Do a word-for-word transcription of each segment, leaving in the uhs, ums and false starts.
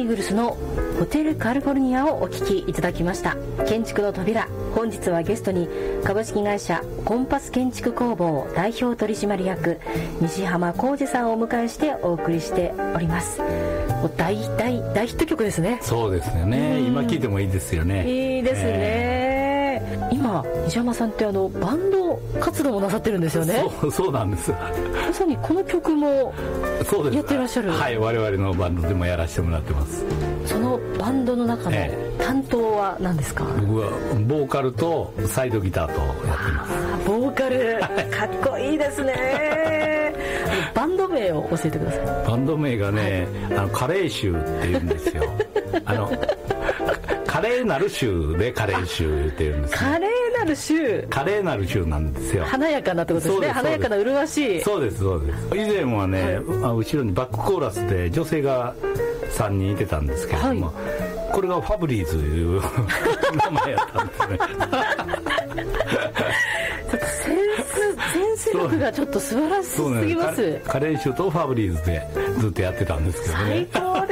ーグルスのホテルカリフォルニアをお聞きいただきました。建築の扉、本日はゲストに株式会社コンパス建築工房代表取締役西浜浩二さんをお迎えしてお送りしております。大大大ヒット曲ですね。 そうですよね、今聴いてもいいですよね。 いいですね、えー、今西浜さんってあのバンド活動もなさってるんですよね。 そう、そうなんです。 まさにこの曲もやってらっしゃる。 はい、我々のバンドでもやらせてもらってます。 そのバンドの中の担当は何ですか？えー、僕はボーカルとサイドギターとやってます。 あ、ボーカルかっこいいですね。バンド名を教えてください。 バンド名がね、はい、あのカレー臭って言うんですよ。あのカレーなる臭でカレー臭言ってるんです、ね、 カレーなる臭、 カレーなる臭なんですよ。 華やかなってことですね。華やかな麗しい。 そうですそうです。以前はね、はい、後ろにバックコーラスで女性がさんにんいてたんですけれども、はい、これがファブリーズいう名前やったんですね。 ちょっとセンスセンス力がちょっと素晴らしすぎます。 ね、カレー臭とファブリーズでずっとやってたんですけどね。 最高です。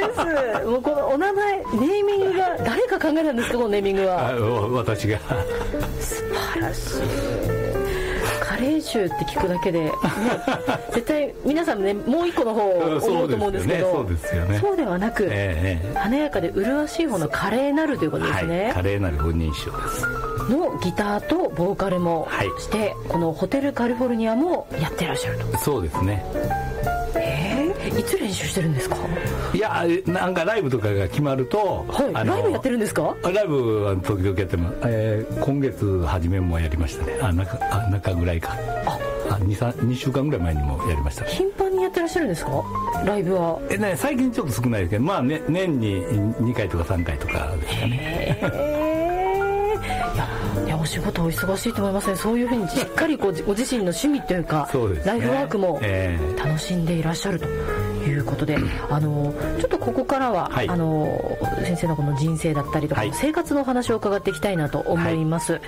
もうこのお名前、ネーミングが誰が考えたんですか、このネーミングは。 私が。 素晴らしい。カレー臭って聞くだけで、ね、絶対皆さんね、もう一個の方を思うと思うんですけど、 そうですよね、 そうではなく、 えー、 華やかで麗しい方のカレーなるということですね。 はい、カレーなる本人称ですのギターとボーカルもして、はい、このホテルカリフォルニアもやってらっしゃると。 そうですね。 えー、いつ練習してるんですか？ いや、なんかライブとかが決まると、 はい、ライブやってるんですか？ ライブは時々やってます、えー、今月初めもやりましたね。あ、中、あ、中ぐらいか。ああ 2, にしゅうかんぐらい前にもやりました。 頻繁にやってらっしゃるんですか、ライブは？ え、ね、最近ちょっと少ないですけど、まあ、ね、年ににかいとかさんかいとかですかね。 いやいや、お仕事お忙しいと思いますね。そういうふうにしっかりこうご自身の趣味というか、 そうですね、 ライフワークも楽しんでいらっしゃるということで、あのちょっとここからは、はい、あの先生のこの人生だったりとか、はい、生活のお話を伺っていきたいなと思います、はい、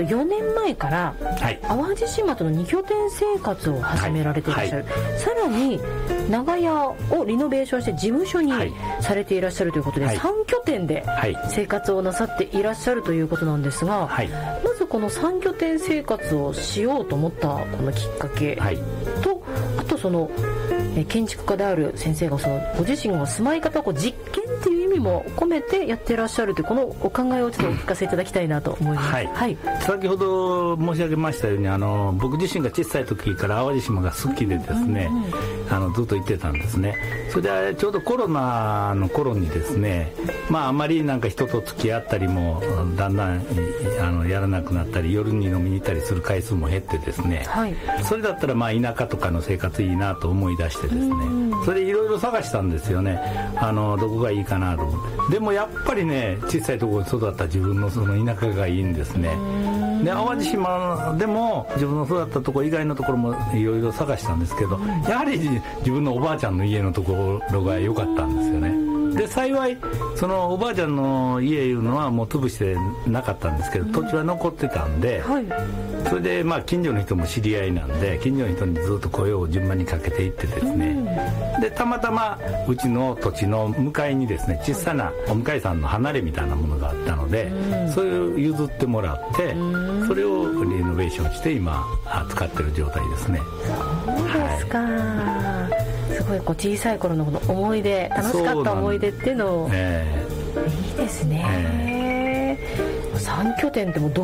よねんまえから、はい、淡路島とのに拠点生活を始められていらっしゃる、はい、さらに長屋をリノベーションして事務所にされていらっしゃるということで、はい、さん拠点で生活をなさっていらっしゃるということなんですが、はい、まずこのさん拠点生活をしようと思ったこのきっかけと、はい、あとその建築家である先生がそのご自身の住まい方をこう実験っていう意味も込めてやってらっしゃるというこのお考えをちょっとお聞かせいただきたいなと思います、はいはい、 先ほど申し上げましたように、あの僕自身が小さい時から淡路島が好きでですね、うんうんうん、あのずっと行ってたんですね。それでちょうどコロナの頃にですね、まああまりなんか人と付き合ったりもだんだんあのやらなくなったり、夜に飲みに行ったりする回数も減ってですね、はい、それだったらまあ田舎とかの生活いいなと思い出してですね、それでいろいろ探したんですよね。あのどこがいいかなと思って。でもやっぱりね、小さいところに育った自分のその田舎がいいんですね。で淡路島でも自分の育ったところ以外のところもいろいろ探したんですけど、やはり自分のおばあちゃんの家のところが良かったんですよね。で幸いそのおばあちゃんの家いうのはもう潰してなかったんですけど、土地は残ってたんで、はい、それでまあ近所の人も知り合いなんで、近所の人にずっと声を順番にかけていってですね、でたまたまうちの土地の向かいにですね、小さなお向かいさんの離れみたいなものがあったので、それを譲ってもらって、それをリノベーションして今使ってる状態ですね。 そうですか、はい、すごいこう小さい頃のこの思い出、楽しかった思い出っていうのを、えー、いいですね、えー、さん拠点ってもう